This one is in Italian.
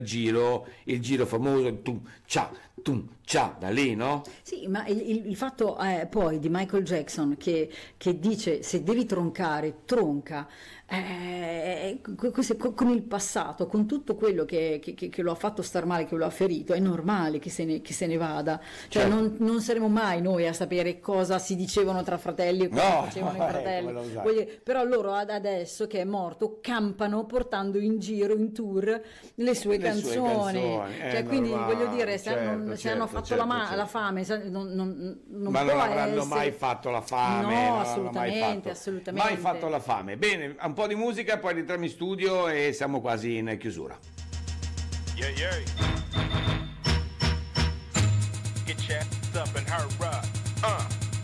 il giro famoso, tum cià, da lì, no? Sì, ma il fatto poi di Michael Jackson che dice se devi troncare, tronca, con il passato, con tutto quello che lo ha fatto star male, che lo ha ferito, è normale che se ne vada. Cioè Certo. non saremo mai noi a sapere cosa si dicevano tra fratelli e cosa facevano i fratelli. Però loro adesso che è morto campano portando in giro, in tour, le sue canzoni. Cioè, quindi normale, voglio dire, se hanno fatto la fame, ma non avranno mai fatto la fame, no, non assolutamente, assolutamente. Mai fatto la fame. Bene, un po' di musica, poi rientriamo in studio e siamo quasi in chiusura. Yeah. Get your ass up and hurry up.